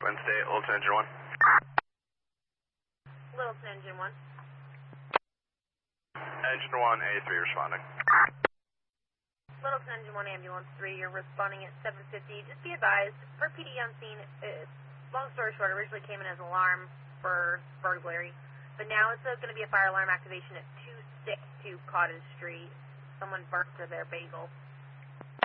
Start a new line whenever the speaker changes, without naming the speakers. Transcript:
Wednesday, Littleton Engine 1.
Littleton Engine 1.
Engine 1, A3 responding.
Littleton Engine 1, Ambulance 3, you're responding at 750. Just be advised, for PD on scene, long story short, originally came in as an alarm for burglary, but now it's going to be a fire alarm activation at 262 Cottage Street. Someone burnt to their bagel.